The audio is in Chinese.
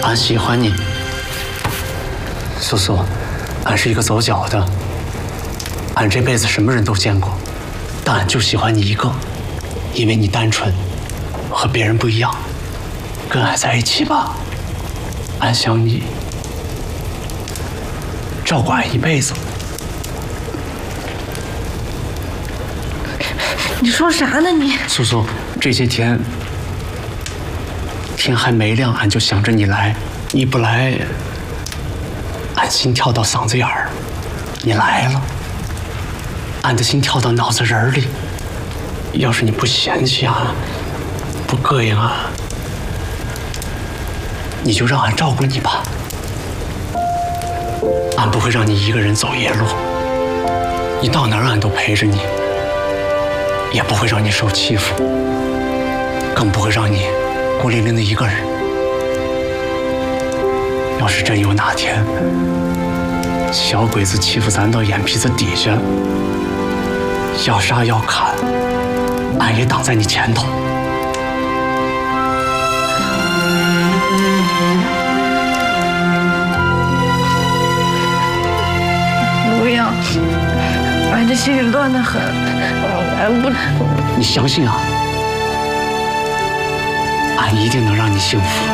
俺喜欢你，苏苏，俺是一个走脚的，俺这辈子什么人都见过，但俺就喜欢你一个，因为你单纯，和别人不一样。跟俺在一起吧，俺想你，照顾俺一辈子。 你说啥呢你？ 苏苏，这些天天还没亮，俺就想着你来，你不来，俺心跳到嗓子眼儿，你来了，俺的心跳到脑子仁儿里。要是你不嫌弃啊，不膈应啊，你就让俺照顾你吧。俺不会让你一个人走夜路，你到哪儿俺都陪着你，也不会让你受欺负，更不会让你孤零零的一个人。要是真有哪天小鬼子欺负咱到眼皮子底下，要杀要砍，俺也挡在你前头。 不要，俺这心里乱得很，俺不。 你相信啊，俺一定能让你幸福。